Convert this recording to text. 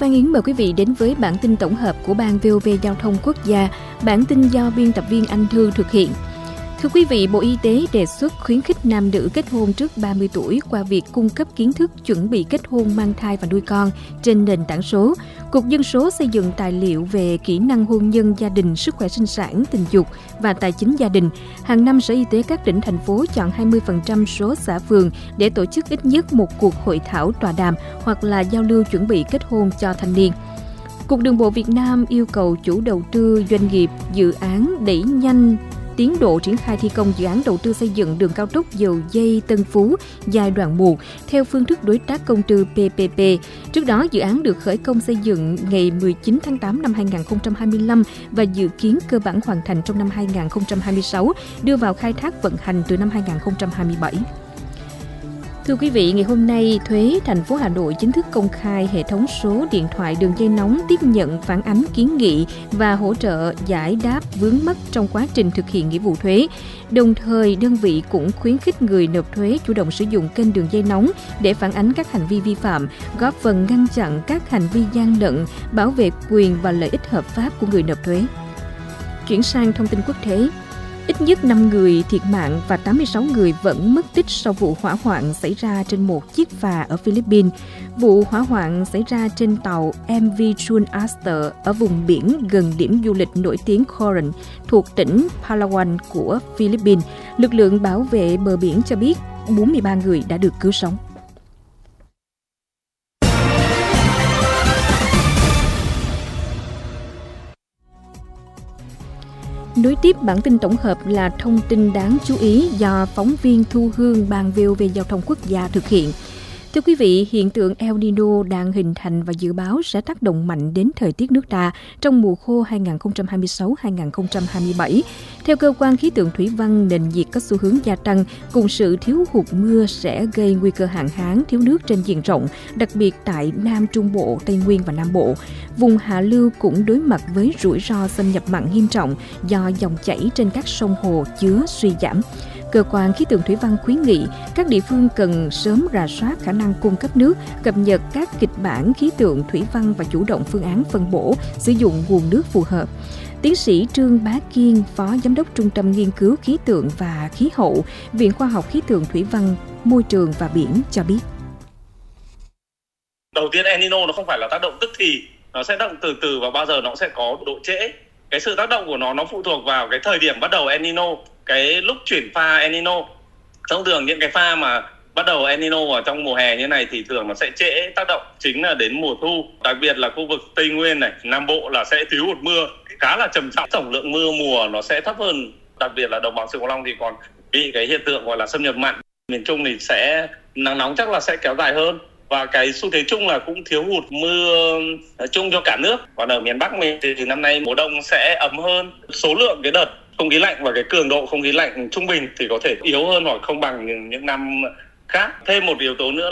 Phan Yến mời quý vị đến với bản tin tổng hợp của Ban VOV Giao thông Quốc gia. Bản tin do biên tập viên Anh Thư thực hiện. Thưa quý vị, Bộ Y tế đề xuất khuyến khích nam nữ kết hôn trước 30 tuổi qua việc cung cấp kiến thức chuẩn bị kết hôn, mang thai và nuôi con trên nền tảng số. Cục Dân số xây dựng tài liệu về kỹ năng hôn nhân, gia đình, sức khỏe sinh sản, tình dục và tài chính gia đình. Hàng năm, Sở Y tế các tỉnh, thành phố chọn 20% số xã phường để tổ chức ít nhất một cuộc hội thảo, tọa đàm hoặc là giao lưu chuẩn bị kết hôn cho thanh niên. Cục Đường bộ Việt Nam yêu cầu chủ đầu tư, doanh nghiệp, dự án đẩy nhanh tiến độ triển khai thi công dự án đầu tư xây dựng đường cao tốc dầu dây Tân Phú giai đoạn 1 theo phương thức đối tác công tư PPP. Trước đó, dự án được khởi công xây dựng ngày 19 tháng 8 năm 2025 và dự kiến cơ bản hoàn thành trong năm 2026, đưa vào khai thác vận hành từ năm 2027. Thưa quý vị, ngày hôm nay, Thuế thành phố Hà Nội chính thức công khai hệ thống số điện thoại đường dây nóng tiếp nhận phản ánh, kiến nghị và hỗ trợ giải đáp vướng mắc trong quá trình thực hiện nghĩa vụ thuế. Đồng thời, đơn vị cũng khuyến khích người nộp thuế chủ động sử dụng kênh đường dây nóng để phản ánh các hành vi vi phạm, góp phần ngăn chặn các hành vi gian lận, bảo vệ quyền và lợi ích hợp pháp của người nộp thuế. Chuyển sang thông tin quốc tế. Ít nhất 5 người thiệt mạng và 86 người vẫn mất tích sau vụ hỏa hoạn xảy ra trên một chiếc phà ở Philippines. Vụ hỏa hoạn xảy ra trên tàu MV June Astor ở vùng biển gần điểm du lịch nổi tiếng Coron thuộc tỉnh Palawan của Philippines. Lực lượng bảo vệ bờ biển cho biết 43 người đã được cứu sống. Nối tiếp bản tin tổng hợp là thông tin đáng chú ý do phóng viên Thu Hương Ban VOV Giao thông Quốc gia thực hiện. Thưa quý vị, hiện tượng El Nino đang hình thành và dự báo sẽ tác động mạnh đến thời tiết nước ta trong mùa khô 2026-2027. Theo cơ quan khí tượng thủy văn, nền nhiệt có xu hướng gia tăng cùng sự thiếu hụt mưa sẽ gây nguy cơ hạn hán, thiếu nước trên diện rộng, đặc biệt tại Nam Trung Bộ, Tây Nguyên và Nam Bộ. Vùng hạ lưu cũng đối mặt với rủi ro xâm nhập mặn nghiêm trọng do dòng chảy trên các sông hồ chứa suy giảm. Cơ quan khí tượng thủy văn khuyến nghị các địa phương cần sớm rà soát khả năng cung cấp nước, cập nhật các kịch bản khí tượng thủy văn và chủ động phương án phân bổ, sử dụng nguồn nước phù hợp. Tiến sĩ Trương Bá Kiên, Phó Giám đốc Trung tâm Nghiên cứu Khí tượng và Khí hậu, Viện Khoa học Khí tượng Thủy văn, Môi trường và Biển cho biết. Đầu tiên, El Nino nó không phải là tác động tức thì, nó sẽ tác động từ từ và bao giờ nó sẽ có độ trễ. Cái sự tác động của nó phụ thuộc vào cái thời điểm bắt đầu El Nino, cái lúc chuyển pha El Nino. Thông thường những cái pha mà bắt đầu El Nino vào trong mùa hè như này thì thường nó sẽ trễ tác động, chính là đến mùa thu. Đặc biệt là khu vực Tây Nguyên này, Nam Bộ là sẽ thiếu hụt mưa khá là trầm trọng. Tổng lượng mưa mùa nó sẽ thấp hơn, đặc biệt là đồng bằng sông Cửu Long thì còn bị cái hiện tượng gọi là xâm nhập mặn. Miền Trung thì sẽ nắng nóng chắc là sẽ kéo dài hơn. Và cái xu thế chung là cũng thiếu hụt mưa chung cho cả nước. Còn ở miền Bắc mình thì năm nay mùa đông sẽ ấm hơn. Số lượng cái đợt không khí lạnh và cái cường độ không khí lạnh trung bình thì có thể yếu hơn hoặc không bằng những năm khác. Thêm một yếu tố nữa